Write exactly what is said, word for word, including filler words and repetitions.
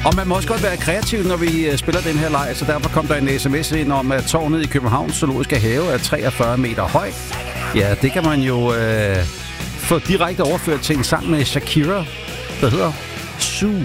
Og man må også godt være kreativ, når vi spiller den her leg, så derfor kom der en sms ind om, at tårnet i Københavns Zoologiske Have er treogfyrre meter høj. Ja, det kan man jo øh, få direkte overført til en sang med Shakira, der hedder Zoo.